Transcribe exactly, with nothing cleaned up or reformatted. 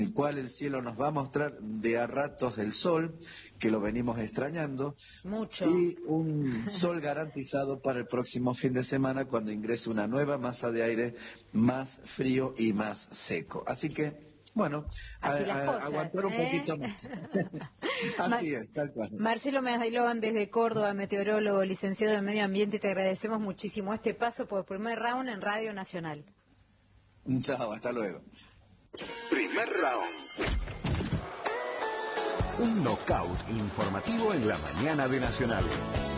el cual el cielo nos va a mostrar de a ratos el sol, que lo venimos extrañando, mucho, y un sol garantizado para el próximo fin de semana, cuando ingrese una nueva masa de aire más frío y más seco. Así que, bueno, así a, las a, cosas, aguantar un ¿eh? poquito más. Así es, tal cual. Marcelo Medailón, desde Córdoba, meteorólogo, licenciado en Medio Ambiente, te agradecemos muchísimo este paso por primer round en Radio Nacional. Chao, hasta luego. Primer round. Un knockout informativo en la mañana de Nacional.